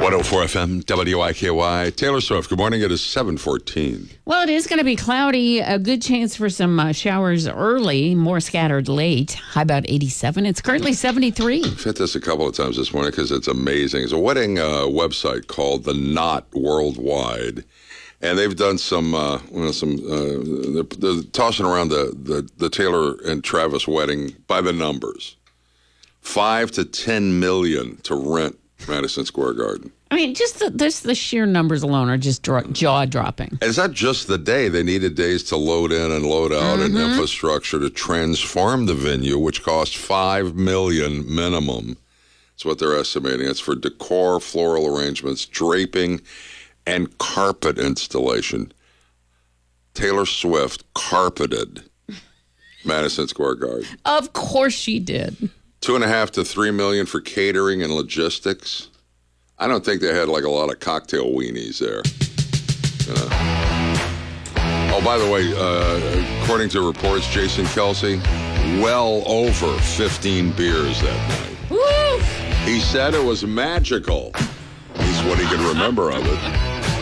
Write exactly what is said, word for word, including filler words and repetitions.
one oh four F M, W I K Y. Taylor Swift, good morning. It is seven fourteen. Well, it is going to be cloudy. A good chance for some uh, showers early, more scattered late. High about eighty-seven. It's currently seventy-three. I've hit this a couple of times this morning because it's amazing. It's a wedding uh, website called The Knot Worldwide. And they've done some, uh, well, some, uh, they're, they're tossing around the, the, the Taylor and Travis wedding by the numbers. Five to ten million to rent Madison Square Garden. I mean, just the, this, the sheer numbers alone are just draw, jaw-dropping. And it's not just the day. They needed days to load in and load out Mm-hmm. and infrastructure to transform the venue, which cost five million dollars minimum. That's what they're estimating. It's for decor, floral arrangements, draping, and carpet installation. Taylor Swift carpeted Madison Square Garden. Of course she did. Two and a half to three million for catering and logistics. I don't think they had like a lot of cocktail weenies there. You know. Oh, by the way, uh, according to reports, Jason Kelsey, well over fifteen beers that night. Woo! He said it was magical. At least what he could remember of it.